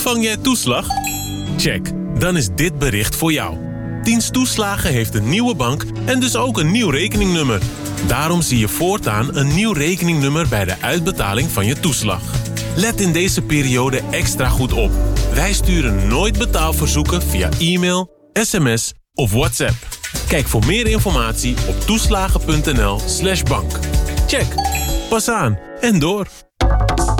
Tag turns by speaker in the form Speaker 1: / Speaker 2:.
Speaker 1: Ontvang jij toeslag? Check, dan is dit bericht voor jou. Dienst Toeslagen heeft een nieuwe bank en dus ook een nieuw rekeningnummer. Daarom zie je voortaan een nieuw rekeningnummer bij de uitbetaling van je toeslag. Let in deze periode extra goed op. Wij sturen nooit betaalverzoeken via e-mail, sms of WhatsApp. Kijk voor meer informatie op toeslagen.nl/bank. Check, pas aan en door.